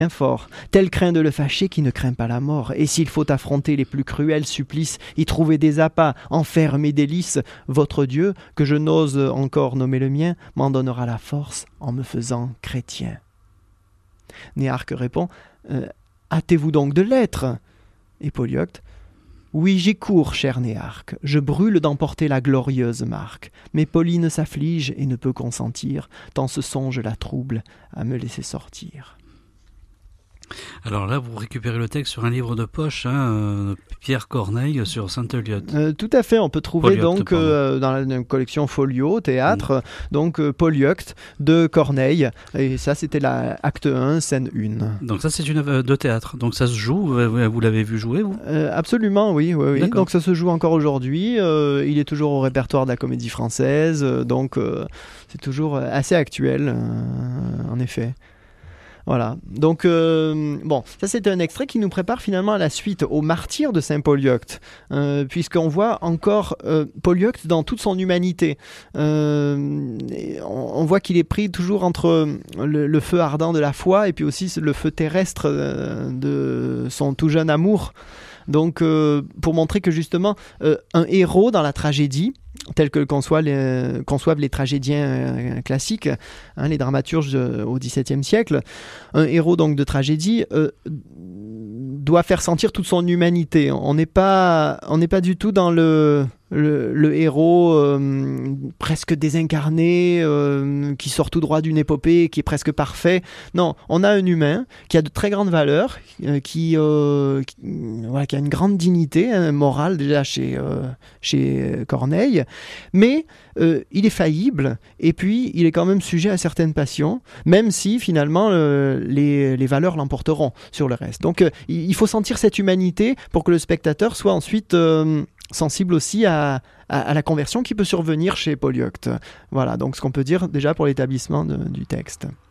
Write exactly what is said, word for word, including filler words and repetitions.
fort, tel craint de le fâcher qui ne craint pas la mort. Et s'il faut affronter les plus cruels supplices, y trouver des appâts, en faire mes délices, votre Dieu, que je n'ose encore nommer le mien, m'en donnera la force en me faisant chrétien. Néarque répond euh, « Hâtez-vous donc de l'être !» Et Polyeucte « Oui, j'y cours, cher Néarque, je brûle d'emporter la glorieuse marque, mais Pauline s'afflige et ne peut consentir, tant ce songe la trouble à me laisser sortir. » Alors là, vous récupérez le texte sur un livre de poche, hein, euh, Pierre Corneille sur Saint-Eliot. Euh, tout à fait, on peut trouver Polyeucte, donc euh, dans la collection Folio, théâtre, mmh. donc euh, Polyeucte de Corneille, et ça c'était la acte un, scène un. Donc ça c'est une œuvre de théâtre, donc ça se joue, vous l'avez vu jouer vous euh, Absolument, oui, oui, oui. Donc ça se joue encore aujourd'hui, euh, il est toujours au répertoire de la Comédie Française, euh, donc euh, c'est toujours assez actuel, euh, en effet. Voilà, donc euh, bon, ça c'est un extrait qui nous prépare finalement à la suite, au martyre de Saint Polyeucte, euh, puisqu'on voit encore euh, Polyeucte dans toute son humanité. Euh, on, on voit qu'il est pris toujours entre le, le feu ardent de la foi et puis aussi le feu terrestre euh, de son tout jeune amour. Donc euh, pour montrer que justement euh, un héros dans la tragédie, tel que conçoivent les, conçoivent les tragédiens euh, classiques, hein, les dramaturges euh, au dix-septième siècle, un héros donc de tragédie euh, doit faire sentir toute son humanité. On n'est pas, on n'est pas du tout dans le, le, le héros euh, presque désincarné, euh, qui sort tout droit d'une épopée, qui est presque parfait. Non, on a un humain qui a de très grandes valeurs, euh, qui, euh, qui, voilà, qui a une grande dignité hein, morale déjà chez, euh, chez Corneille, mais euh, il est faillible et puis il est quand même sujet à certaines passions, même si finalement euh, les, les valeurs l'emporteront sur le reste. Donc euh, il faut sentir cette humanité pour que le spectateur soit ensuite euh, sensible aussi à, à, à la conversion qui peut survenir chez Polyeucte. Voilà, donc ce qu'on peut dire déjà pour l'établissement de, du texte.